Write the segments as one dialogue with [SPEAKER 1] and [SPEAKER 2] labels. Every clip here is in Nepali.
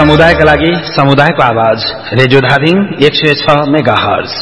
[SPEAKER 1] समुदायका लागि समुदायको आवाज रेडियो धादिङ 106 मेगाहर्ज।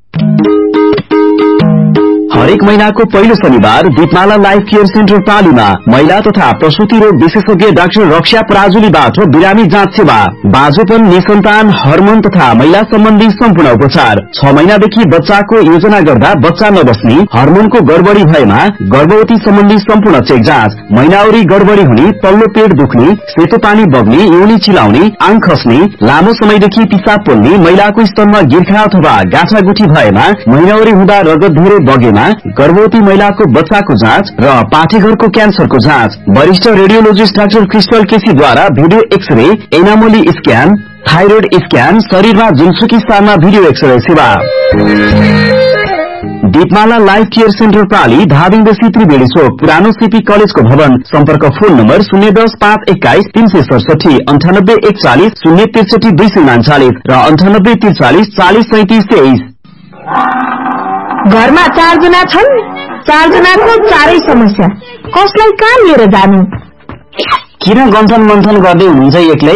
[SPEAKER 2] हरेक महीनाको पहिलो शनिबार दीपमाला लाइफ केयर सेन्टर पालीमा महिला तथा प्रसूति रोग विशेषज्ञ डाक्टर रक्षा पराजुलीबाट बिरामी जाँच सेवा, बाँझोपन, निसन्तान, हर्मोन तथा महिला सम्बन्धी सम्पूर्ण उपचार। 6 महिनादेखि बच्चाको योजना गर्दा बच्चा नबस्ने, हर्मोनको गडबडी भएमा गर्भवती सम्बन्धी सम्पूर्ण चेक जाँच, महिनावरी गडबडी हुने, तल्लो पेट दुख्ने, सेतो पानी बग्ने, योनी चिलाउने, आङ खस्ने, लामो समयदेखि पिसाब पोल्ने, महिलाको स्तनमा गिर्खा अथवा गाँठागुठी भएमा, महिनावरी हुँदा रगत धेरै बगेमा, गर्भवती महिलाको बच्चाको जाँच र पाठेघरको क्यान्सरको जाँच। वरिष्ठ radiologist doctor crystal केसीद्वारा video x-ray, एनामोली scan, thyroid scan, शरीरमा जुनसुकी स्थानमा भिडियो एक्सरे सेवा। दीपमाला लाइफ केयर सेन्टर प्राली, धादिङ बेसी त्रिवेणी चोक, पुरानो सीपी कलेजको भवन। सम्पर्क फोन नम्बर 010 521 367 98 41 063 239 र 98 43 40 37 23।
[SPEAKER 3] घरमा 4 जना छन्, 4 जनाको 4 समस्या, कसलाई कहाँ लिएर जानु?
[SPEAKER 2] किन गन्थन मन्थन गर्दै हुनुहुन्छ एक्लै?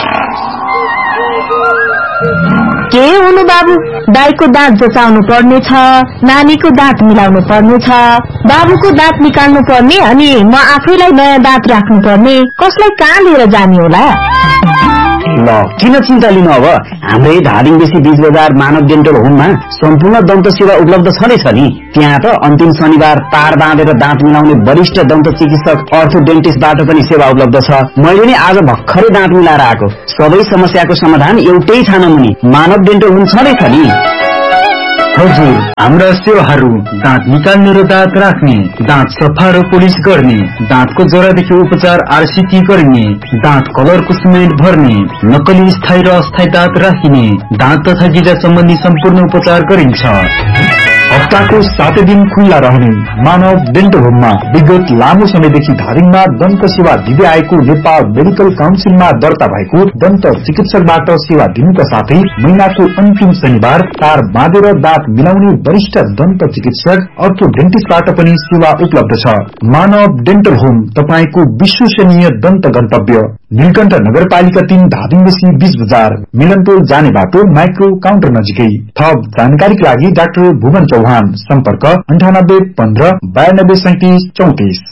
[SPEAKER 3] के हुनु बाबु, दाइको दाँत जचाउनु पर्ने छ, नानीको दाँत मिलाउनु पर्ने छ, बाबुको दाँत निकाल्नु पर्ने, अनि म आफैलाई नयाँ दाँत राख्नु पर्ने, कसलाई कहाँ लिएर जाने होला?
[SPEAKER 2] ल किन चिन्ता लिनु, अब हाम्रै धादिङ बेसी बीच बजार मानव डेन्टल होममा सम्पूर्ण दन्त सेवा उपलब्ध छँदैछ नि। त्यहाँ त अन्तिम शनिबार तार बाँधेर दाँत मिलाउने वरिष्ठ दन्त चिकित्सक अर्थोडेन्टिस्टबाट पनि सेवा उपलब्ध छ। मैले नि आज भर्खरै दाँत मिलाएर आएको। सबै समस्याको समाधान एउटै छानामुनि मानव डेन्टल होम छँदैछ नि।
[SPEAKER 4] हजुर, हाम्रा सेवाहरू दाँत निकाल्ने र दाँत राख्ने, दाँत सफा र पोलिस गर्ने, दाँतको जरादेखि उपचार आरसीटी गर्ने, दाँत कलरको सिमेन्ट भर्ने, नक्कली स्थायी र अस्थायी दाँत राखिने, दाँत तथा गिजा सम्बन्धी सम्पूर्ण उपचार गरिन्छ। हप्ताको 7 दिन खुल्ला रहने मानव डेन्टल होममा विगत लामो समयदेखि धादिङमा दन्त सेवा दिँदै आएको नेपाल मेडिकल काउन्सिलमा दर्ता भएको दन्त चिकित्सकबाट सेवा दिनुका साथै महिनाको अन्तिम शनिबार तार बाँधेर दाँत मिलाउने वरिष्ठ दन्त चिकित्सक अर्थोडेन्टिस्टबाट पनि सेवा उपलब्ध छ। मानव डेन्टल होम तपाईको विश्वसनीय दन्त गन्तव्य, नीलकण्ठ नगरपालिका 3 धादिङ बेसी बीच बजार, मिलनपुर जाने बाटो, माइक्रो काउन्टर नजिकै। थप जानकारीका लागि डाक्टर भुवन चौहान, सम्पर्क 98 15 92 37 34।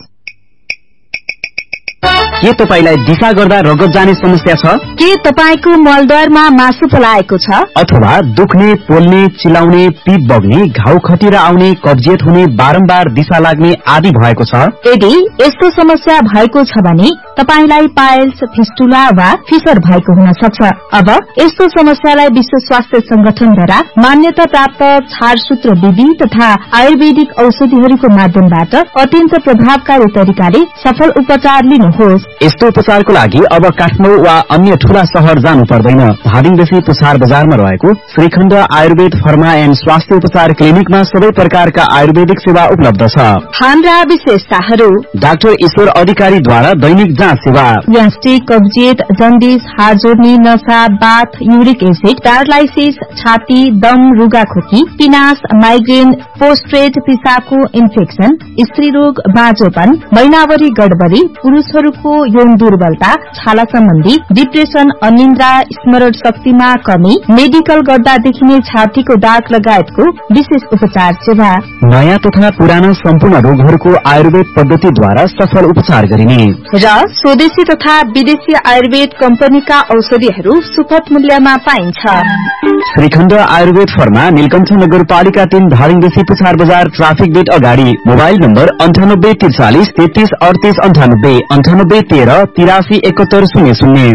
[SPEAKER 2] के तपाईलाई दिशा गर्दा रगत जाने समस्या छ?
[SPEAKER 3] के तपाईको मलद्वारमा मासु पलाएको छ?
[SPEAKER 2] अथवा दुख्ने, पोल्ने, चिलाउने, पिप बग्ने, घाउ खटिएर आउने, कब्जियत हुने, बारम्बार दिशा लाग्ने आदि भएको छ?
[SPEAKER 3] यदि यस्तो समस्या भएको छ भने तपाईलाई पाइल्स, फिस्टुला वा फिसर भएको हुन सक्छ। अब यस्तो समस्यालाई विश्व स्वास्थ्य संगठनद्वारा मान्यता प्राप्त छारसूत्र विधि तथा आयुर्वेदिक औषधिहरूको माध्यमबाट अत्यन्त प्रभावकारी तरिकाले सफल उपचार लिनुहोस्।
[SPEAKER 2] यस्तो उपचारको लागि अब काठमाडौँ वा अन्य ठूला शहर जानु पर्दैन। धादिङ बेसी पुछार बजारमा रहेको श्रीखण्ड आयुर्वेद फर्मा एन्ड स्वास्थ्य उपचार क्लिनिकमा सबै प्रकारका आयुर्वेदिक सेवा उपलब्ध छ।
[SPEAKER 3] हाम्रा विशेषताहरू: डाक्टर
[SPEAKER 2] ईश्वर अधिकारीद्वारा दैनिक जाँच सेवा,
[SPEAKER 3] ग्यास्ट्रिक, कब्जियत, जन्डिस, हाड जोड्ने, नशा, बाथ, युरिक एसिड, प्यारालाइसिस, छाती, दम, रुगाखोकी, पिनास, माइग्रेन, पोस्ट्रेट, पिसाबको इन्फेक्सन, स्त्री रोग, बाँझोपन, महिनावरी गडबडी, पुरुषहरूको यौन दुर्बलता, छाला सम्बन्धी, डिप्रेसन, अनिन्द्रा, स्मरण शक्तिमा कमी, मेडिकल गर्दा देखिने छातीको दाग लगायतको विशेष उपचार सेवा।
[SPEAKER 2] नयाँ तथा पुराना सम्पूर्ण रोगहरूको आयुर्वेद पद्धतिद्वारा सफल उपचार गरिने
[SPEAKER 3] र स्वदेशी तथा विदेशी आयुर्वेद कम्पनीका औषधिहरू सुपथ मूल्यमा पाइन्छ।
[SPEAKER 2] श्रीखण्ड आयुर्वेद फर्मा, नीलकण्ठ नगरपालिका 3 धादिङ बेसी पुछार बजार, ट्राफिक गेट अगाडि। Mobile number 98 43 33 38 98 98 13 83 71 00।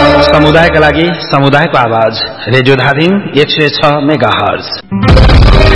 [SPEAKER 1] समुदायका लागि समुदायको आवाज रेडियो धादिङ 106 मेगाहर्ज।